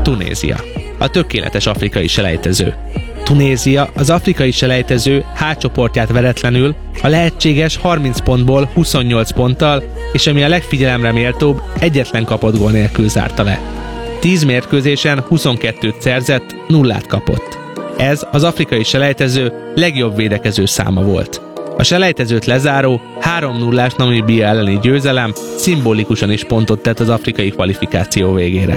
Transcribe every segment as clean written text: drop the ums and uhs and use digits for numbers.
Tunézia. A tökéletes afrikai selejtező. Tunézia az afrikai selejtező H csoportját veretlenül a lehetséges 30 pontból 28 ponttal, és ami a legfigyelemre méltóbb, egyetlen kapott gól nélkül zárta le. 10 mérkőzésen 22-t szerzett, 0-át kapott. Ez az afrikai selejtező legjobb védekező száma volt. A selejtezőt lezáró 3-0-ás Namíbia elleni győzelem szimbolikusan is pontot tett az afrikai kvalifikáció végére.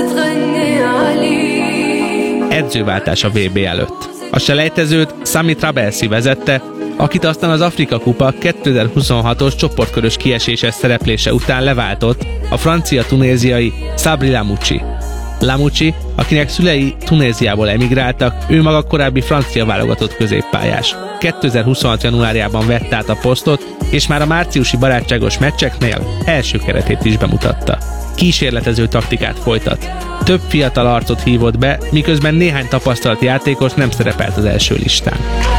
Edzőváltás a VB előtt. A selejtezőt Sami Trabelsi vezette, akit aztán az Afrika Kupa 2026-os csoportkörös kieséses szereplése után leváltott a francia-tunéziai Sabri Lamouchi. Lamouchi, akinek szülei Tunéziából emigráltak, ő maga korábbi francia válogatott középpályás. 2026. januárjában vette át a posztot, és már a márciusi barátságos meccseknél első keretét is bemutatta. Kísérletező taktikát folytat. Több fiatal arcot hívott be, miközben néhány tapasztalt játékos nem szerepelt az első listán.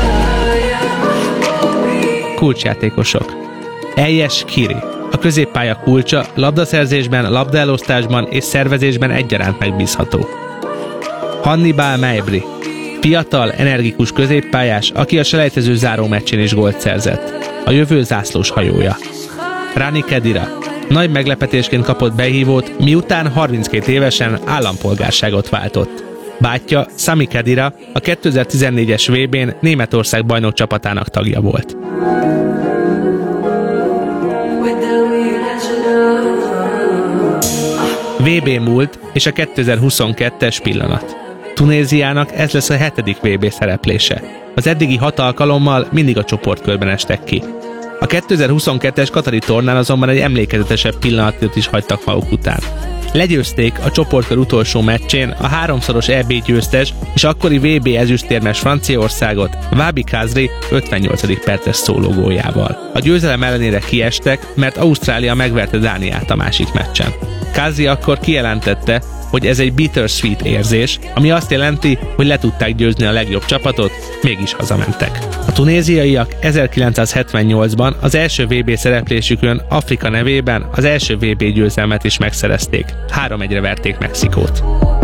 Kulcsjátékosok. Elias Kiri. A középpálya kulcsa, labdaszerzésben, labdaelosztásban és szervezésben egyaránt megbízható. Hannibal Mejbri. Fiatal, energikus középpályás, aki a selejtező záró meccsén is gólt szerzett. A jövő zászlós hajója. Rani Kedira. Nagy meglepetésként kapott behívót, miután 32 évesen állampolgárságot váltott. Bátyja, Sami Kedira, a 2014-es VB-n Németország bajnok csapatának tagja volt. VB múlt és a 2022-es pillanat. Tunéziának ez lesz a 7. VB szereplése. Az eddigi 6 alkalommal mindig a csoportkörben estek ki. A 2022-es katari tornán azonban egy emlékezetesebb pillanatot is hagytak maguk után. Legyőzték a csoportkör utolsó meccsén a 3-szoros EB győztes és akkori VB ezüstérmes Franciaországot Wahbi Khazri 58. perces szólógóljával. A győzelem ellenére kiestek, mert Ausztrália megverte Dániát a másik meccsen. Khazri akkor kijelentette, hogy ez egy bittersweet érzés, ami azt jelenti, hogy le tudták győzni a legjobb csapatot, mégis hazamentek. A tunéziaiak 1978-ban az első VB szereplésükön Afrika nevében az első VB győzelmet is megszerezték. 3-1-re verték Mexikót.